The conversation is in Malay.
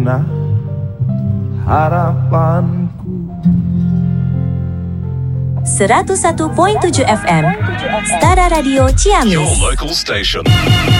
punah harapanku. 101.7 FM Setara Radio Ciamis. Your local station.